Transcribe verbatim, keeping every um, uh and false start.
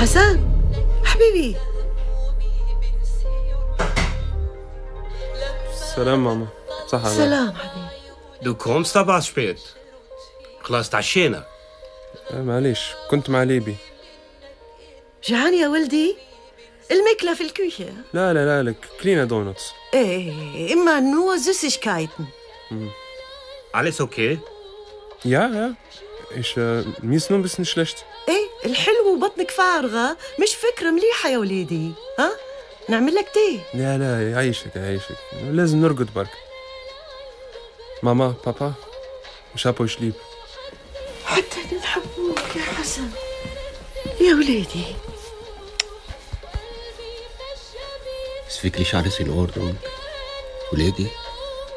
حسن حبيبي. سلام ماما. صح. سلام حبيبي. Du kommst aber spät. خلاص تعشينا. معليش كنت مع ليبي. جعان يا ولدي؟ الماكلة في الكوشة. لا لا لا لك كلينا دونتس. Eh, immer nur Süßigkeiten. Hm. Alles okay? Ja, ja. Ich, äh, mir ist nur ein bisschen schlecht. ايه الحلو وبطنك فارغة مش فكرة مليحة يا وليدي. ها؟ نعمل لك تي. لا لا يعيشك يعيشك. لازم نرقد برك. ماما بابا مش هابو ich lieb. حتى نحبوك يا حسن يا وليدي. Ist wirklich alles in Ordnung, ولادي؟